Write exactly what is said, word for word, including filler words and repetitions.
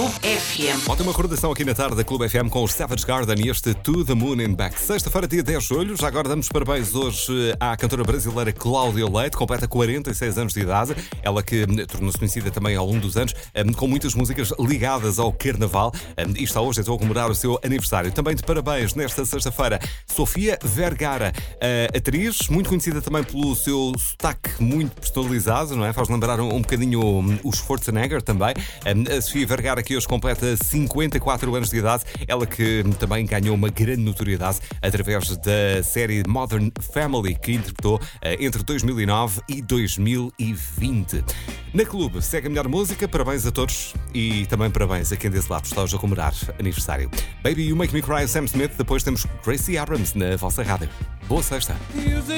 Clube F M. Ótima recordação aqui na tarde da Clube F M com os Savage Garden e este To The Moon and Back. Sexta-feira, dia dez de julho. Já agora damos parabéns hoje à cantora brasileira Cláudia Leite, completa quarenta e seis anos de idade. Ela que tornou-se conhecida também ao longo dos anos, com muitas músicas ligadas ao Carnaval. E está hoje então a comemorar o seu aniversário. Também de parabéns nesta sexta-feira, Sofia Vergara, a atriz, muito conhecida também pelo seu sotaque muito personalizado, não é? Faz lembrar um, um bocadinho o Schwarzenegger também. A Sofia Vergara, que hoje completa cinquenta e quatro anos de idade, ela que também ganhou uma grande notoriedade através da série Modern Family, que interpretou entre dois mil e nove e dois mil e vinte. Na Clube segue a melhor música, parabéns a todos e também parabéns a quem desse lado está hoje a comemorar aniversário. Baby You Make Me Cry, Sam Smith, depois temos Gracie Abrams na vossa rádio. Boa sexta!